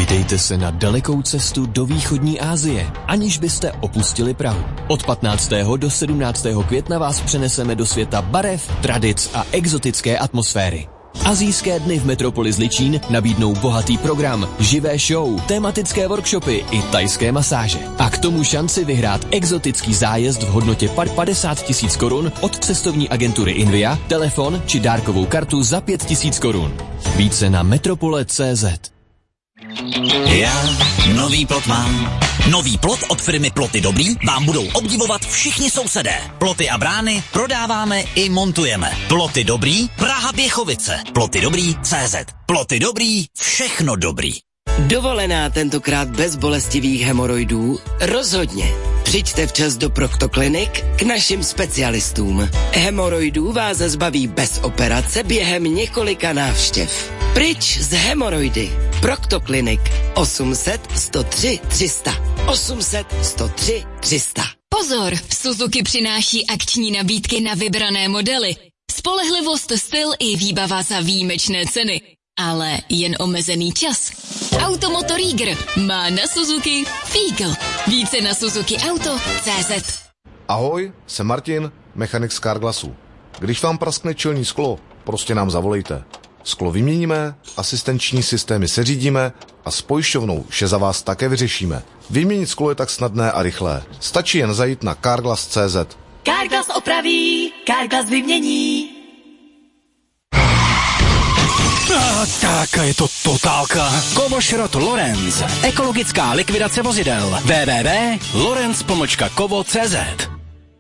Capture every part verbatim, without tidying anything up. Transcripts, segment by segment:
Vydejte se na dalekou cestu do východní Asie, aniž byste opustili Prahu. Od patnáctého do sedmnáctého května vás přeneseme do světa barev, tradic a exotické atmosféry. Asijské dny v metropoli Zličín nabídnou bohatý program, živé show, tematické workshopy i thajské masáže. A k tomu šanci vyhrát exotický zájezd v hodnotě padesát tisíc korun od cestovní agentury Invia, telefon či dárkovou kartu za pět tisíc korun. Více na metropole tečka cé zet. Já nový plot mám. Nový plot od firmy Ploty Dobrý vám budou obdivovat všichni sousedé. Ploty a brány prodáváme i montujeme. Ploty Dobrý, Praha Běchovice. Ploty Dobrý tečka cé zet. Ploty Dobrý, všechno dobrý. Dovolená tentokrát bez bolestivých hemoroidů? Rozhodně. Přijďte včas do Proktoklinik k našim specialistům. Hemoroidů vás zbaví bez operace během několika návštěv. Pryč z hemoroidy. Proktoklinik osm set, sto tři, tři sta. osm set, sto tři, tři sta. Pozor, Suzuki přináší akční nabídky na vybrané modely. Spolehlivost, styl i výbava za výjimečné ceny. Ale jen omezený čas. Automoto Rieger má na Suzuki Fígl. Více na Suzuki Auto tečka cé zet. Ahoj, jsem Martin, mechanik z Carglassu. Když vám praskne čelní sklo, prostě nám zavolejte. Sklo vyměníme, asistenční systémy seřídíme a s pojišťovnou vše za vás také vyřešíme. Vyměnit sklo je tak snadné a rychlé. Stačí jen zajít na carglass tečka cé zet. Carglass opraví, Carglass vymění. Ah, tak je to totálka. Kovošrot Lorenz. Ekologická likvidace vozidel. w w w tečka lorenz pomlčka kovo tečka cé zet.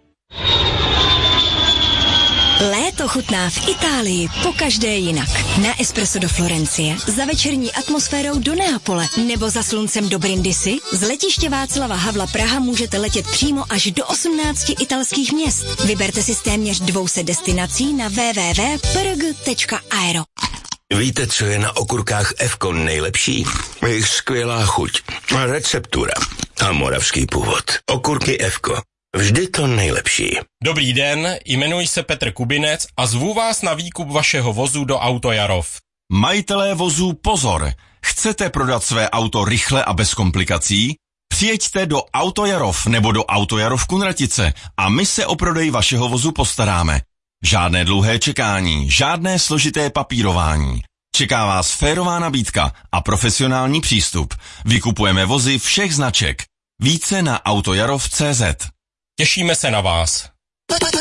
Léto chutná v Itálii pokaždé jinak. Na espresso do Florencie, za večerní atmosférou do Neapole nebo za sluncem do Brindisi. Z letiště Václava Havla Praha můžete letět přímo až do osmnácti italských měst. Vyberte si z téměř dvou set destinací na w w w tečka p r g tečka aero. Víte, co je na okurkách F-ko nejlepší? Jejich skvělá chuť a receptura a moravský původ. Okurky F-ko. Vždy to nejlepší. Dobrý den, jmenuji se Petr Kubinec a zvu vás na výkup vašeho vozu do Auto Jarov. Majitelé vozů pozor! Chcete prodat své auto rychle a bez komplikací? Přijeďte do Auto Jarov nebo do Auto Jarov Kunratice a my se o prodej vašeho vozu postaráme. Žádné dlouhé čekání, žádné složité papírování. Čeká vás férová nabídka a profesionální přístup. Vykupujeme vozy všech značek. Více na autojarov tečka cé zet. Těšíme se na vás.